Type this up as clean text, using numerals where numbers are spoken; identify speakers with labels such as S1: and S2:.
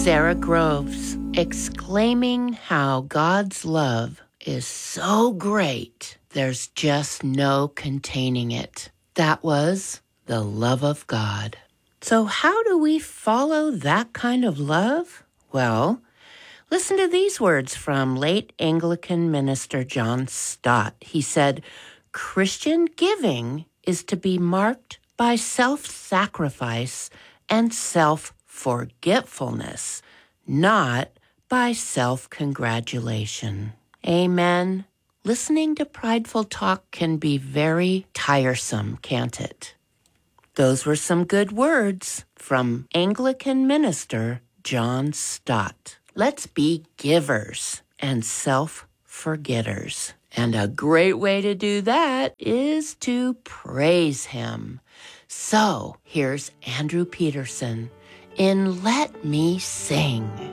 S1: Sarah Groves, exclaiming how God's love is so great, there's just no containing it. That was the love of God. So how do we follow that kind of love? Well, listen to these words from late Anglican minister John Stott. He said, Christian giving is to be marked by self-sacrifice and self-forgetfulness, not by self-congratulation. Amen. Listening to prideful talk can be very tiresome, can't it? Those were some good words from Anglican minister John Stott. Let's be givers and self-forgetters. And a great way to do that is to praise him. So here's Andrew Peterson in Let Me Sing.